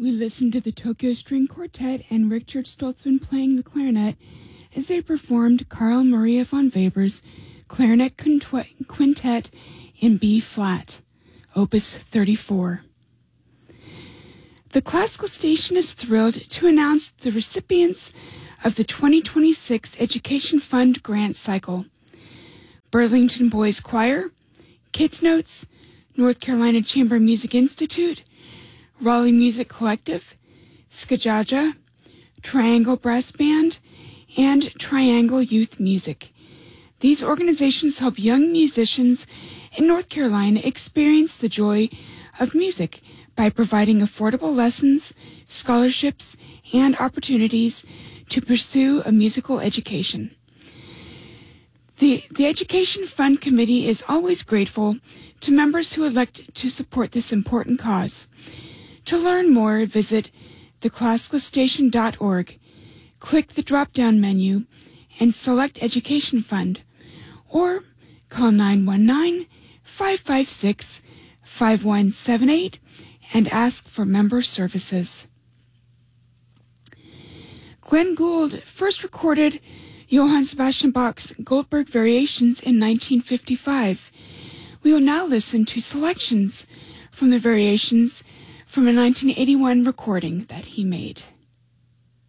we listened to the Tokyo String Quartet and Richard Stoltzman playing the clarinet as they performed Carl Maria von Weber's Clarinet Quintet in B-flat, Opus 34. The Classical Station is thrilled to announce the recipients of the 2026 Education Fund Grant Cycle. Burlington Boys Choir, Kids Notes, North Carolina Chamber Music Institute, Raleigh Music Collective, Skajaja, Triangle Brass Band, and Triangle Youth Music. These organizations help young musicians in North Carolina experience the joy of music by providing affordable lessons, scholarships, and opportunities to pursue a musical education. The Education Fund Committee is always grateful to members who elect to support this important cause. To learn more, visit theclassicalstation.org, click the drop-down menu, and select Education Fund, or call 919-556-5178 and ask for member services. Glenn Gould first recorded Johann Sebastian Bach's Goldberg Variations in 1955. We will now listen to selections from the variations from a 1981 recording that he made.